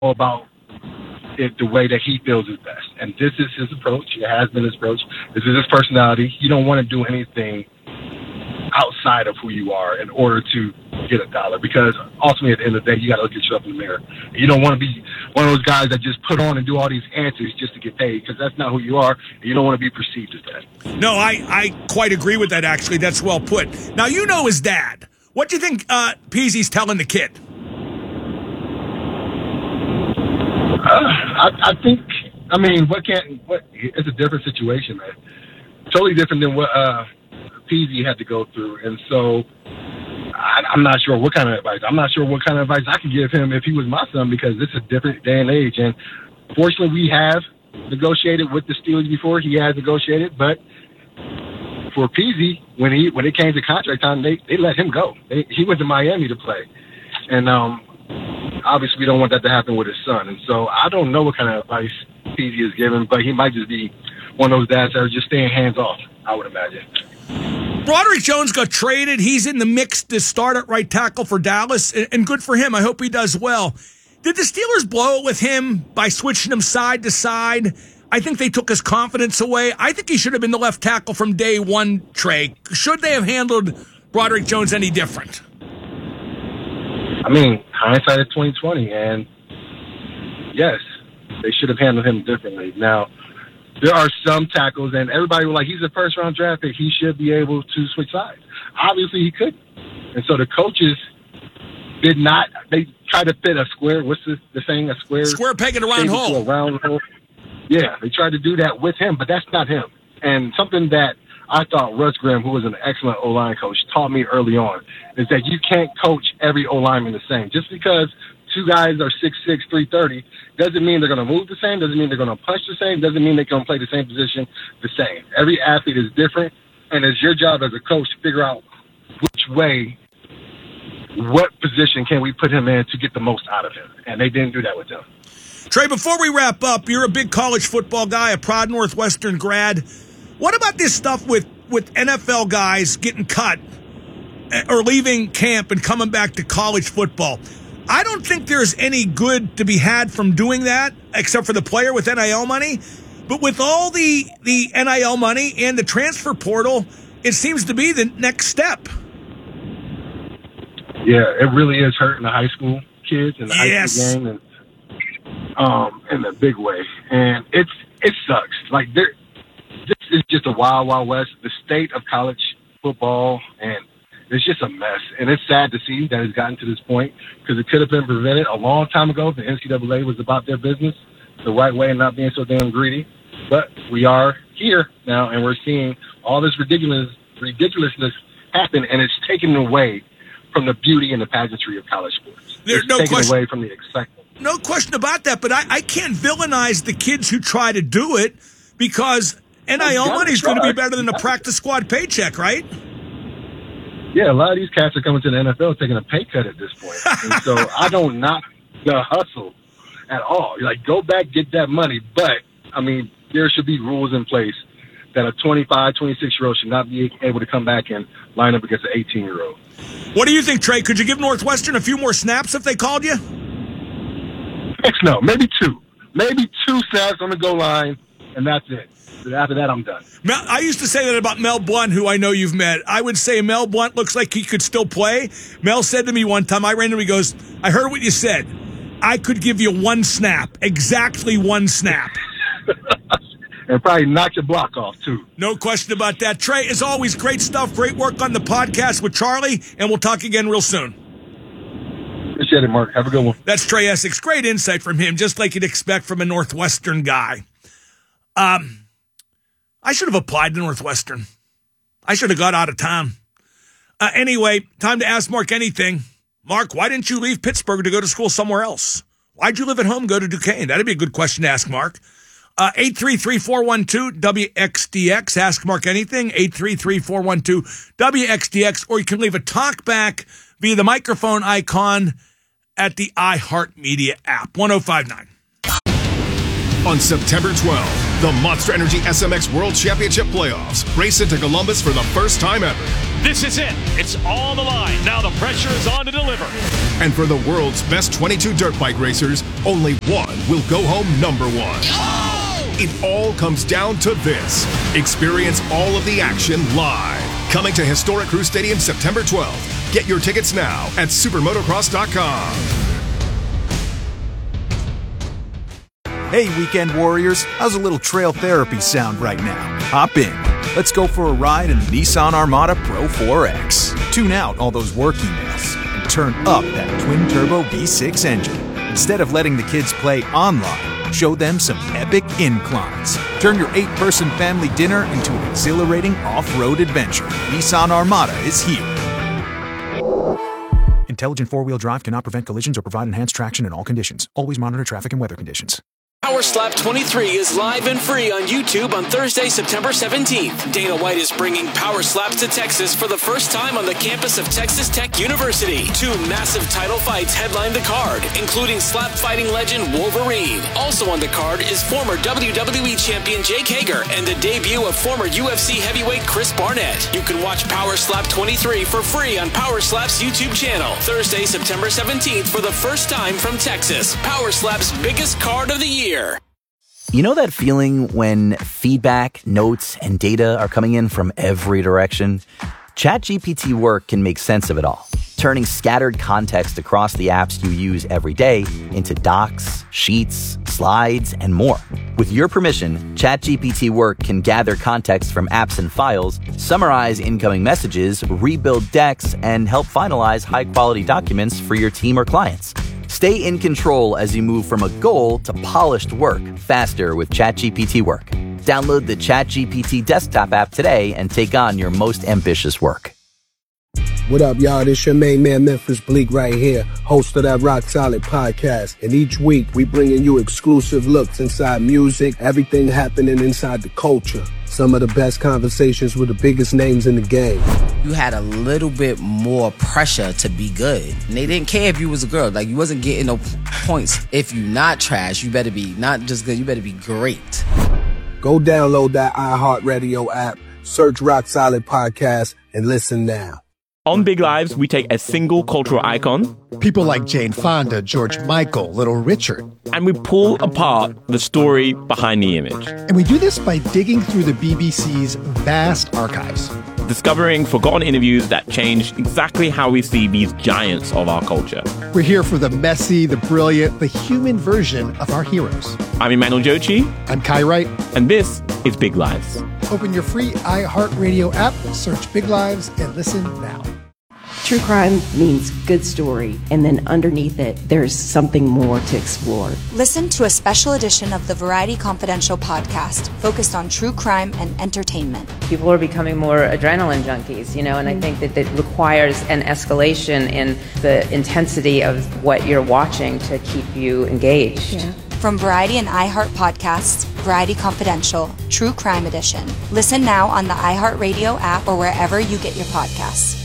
about it the way that he feels is best. And this is his approach. It has been his approach. This is his personality. You don't want to do anything outside of who you are in order to get a dollar, because ultimately at the end of the day, you got to look at yourself in the mirror. You don't want to be one of those guys that just put on and do all these answers just to get paid, because that's not who you are, and you don't want to be perceived as that. No, I quite agree with that, actually. That's well put. Now, you know his dad. What do you think Peasy's telling the kid? I think, it's a different situation, man. Totally different than what Peasy had to go through. And so I'm not sure what kind of advice. I'm not sure what kind of advice I could give him if he was my son, because it's a different day and age. And fortunately, we have negotiated with the Steelers before. He has negotiated, but for Peasy, when it came to contract time, they let him go. He went to Miami to play. And obviously, we don't want that to happen with his son. And so I don't know what kind of advice Peasy is giving, but he might just be one of those dads that are just staying hands off, I would imagine. Broderick Jones got traded. He's in the mix to start at right tackle for Dallas, and good for him. I hope he does well. Did the Steelers blow it with him by switching him side to side? I think they took his confidence away. I think he should have been the left tackle from day one, Trey. Should they have handled Broderick Jones any different? I mean, hindsight is 20/20, and yes, they should have handled him differently. Now, there are some tackles, and everybody was like, he's a first-round draft pick. He should be able to switch sides. Obviously, he couldn't. And so the coaches did not. They tried to fit a square. What's the saying? A square peg in a round hole. A round hole. Yeah, they tried to do that with him, but that's not him. And something that I thought Russ Grimm, who was an excellent O-line coach, taught me early on is that you can't coach every O-lineman the same. Just because two guys are 6'6", 330, doesn't mean they're going to move the same, doesn't mean they're going to punch the same, doesn't mean they're going to play the same position the same. Every athlete is different, and it's your job as a coach to figure out what position can we put him in to get the most out of him. And they didn't do that with him. Trey, before we wrap up, you're a big college football guy, a proud Northwestern grad. What about this stuff with NFL guys getting cut or leaving camp and coming back to college football? I don't think there's any good to be had from doing that, except for the player with NIL money. But with all the NIL money and the transfer portal, it seems to be the next step. Yeah, it really is hurting the high school kids and the high school game, and in a big way. And it sucks. Like, this is just a wild, wild west. The state of college football, and it's just a mess. And it's sad to see that it's gotten to this point, because it could have been prevented a long time ago if the NCAA was about their business the right way and not being so damn greedy. But we are here now, and we're seeing all this ridiculousness happen, and it's taken away from the beauty and the pageantry of college sports. There's no taken question. Away from the excitement. No question about that, but I can't villainize the kids who try to do it, because NIL money is going to be better than a practice squad paycheck, right? Yeah, a lot of these cats are coming to the NFL taking a pay cut at this point. And so I don't knock the hustle at all. You're like, go back, get that money. But, I mean, there should be rules in place that a 25, 26-year-old should not be able to come back and line up against an 18-year-old. What do you think, Trey? Could you give Northwestern a few more snaps if they called you? No, maybe two. Maybe 2 snaps on the goal line, and that's it. After that, I'm done. I used to say that about Mel Blount, who I know you've met. I would say Mel Blount looks like he could still play. Mel said to me one time, I ran to him, he goes, I heard what you said. I could give you 1 snap, exactly 1 snap. And probably knock your block off, too. No question about that. Trey, as always, great stuff. Great work on the podcast with Charlie, and we'll talk again real soon. Appreciate it, Mark. Have a good one. That's Trey Essex. Great insight from him, just like you'd expect from a Northwestern guy. I should have applied to Northwestern. I should have got out of town. Anyway, time to ask Mark anything. Mark, why didn't you leave Pittsburgh to go to school somewhere else? Why'd you live at home, go to Duquesne? That'd be a good question to ask Mark. 833-412-WXDX. Ask Mark anything. 833-412-WXDX. Or you can leave a talk back via the microphone icon at the iHeartMedia app. 1059. On September 12th, the Monster Energy SMX World Championship Playoffs race into Columbus for the first time ever. This is it. It's all on the line. Now the pressure is on to deliver. And for the world's best 22 dirt bike racers, only one will go home number one. Oh! It all comes down to this. Experience all of the action live. Coming to Historic Crew Stadium September 12th. Get your tickets now at supermotocross.com. Hey, weekend warriors, how's a little trail therapy sound right now? Hop in. Let's go for a ride in the Nissan Armada Pro 4X. Tune out all those work emails and turn up that twin-turbo V6 engine. Instead of letting the kids play online, show them some epic inclines. Turn your 8-person family dinner into an exhilarating off-road adventure. Nissan Armada is here. Intelligent four-wheel drive cannot prevent collisions or provide enhanced traction in all conditions. Always monitor traffic and weather conditions. Power Slap 23 is live and free on YouTube on Thursday, September 17th. Dana White is bringing Power Slaps to Texas for the first time on the campus of Texas Tech University. 2 massive title fights headline the card, including slap fighting legend Wolverine. Also on the card is former WWE champion Jake Hager and the debut of former UFC heavyweight Chris Barnett. You can watch Power Slap 23 for free on Power Slap's YouTube channel. Thursday, September 17th for the first time from Texas. Power Slap's biggest card of the year. You know that feeling when feedback, notes, and data are coming in from every direction? ChatGPT Work can make sense of it all, turning scattered context across the apps you use every day into docs, sheets, slides, and more. With your permission, ChatGPT Work can gather context from apps and files, summarize incoming messages, rebuild decks, and help finalize high-quality documents for your team or clients. Stay in control as you move from a goal to polished work faster with ChatGPT Work. Download the ChatGPT desktop app today and take on your most ambitious work. What up, y'all? This your main man, Memphis Bleak, right here, host of that Rock Solid podcast. And each week, we bringing you exclusive looks inside music, everything happening inside the culture. Some of the best conversations with the biggest names in the game. You had a little bit more pressure to be good. And they didn't care if you was a girl. Like, you wasn't getting no points. If you not trash, you better be not just good, you better be great. Go download that iHeartRadio app, search Rock Solid Podcast, and listen now. On Big Lives, we take a single cultural icon, people like Jane Fonda, George Michael, Little Richard, and we pull apart the story behind the image. And we do this by digging through the BBC's vast archives, discovering forgotten interviews that changed exactly how we see these giants of our culture. We're here for the messy, the brilliant, the human version of our heroes. I'm Emmanuel Jochi. I'm Kai Wright. And this is Big Lives. Open your free iHeartRadio app, search Big Lives, and listen now. True crime means good story, and then underneath it, there's something more to explore. Listen to a special edition of the Variety Confidential podcast focused on true crime and entertainment. People are becoming more adrenaline junkies, you know, and I think that it requires an escalation in the intensity of what you're watching to keep you engaged. Yeah. From Variety and iHeart Podcasts, Variety Confidential, True Crime Edition. Listen now on the iHeartRadio app or wherever you get your podcasts.